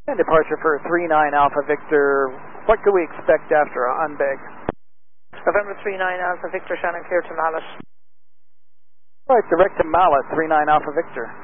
And departure for 39 Alpha Victor. What do we expect after unbeg? November 39 Alpha Victor, Shannon clear to Mallet. Right, direct to Mallet, 39 Alpha Victor.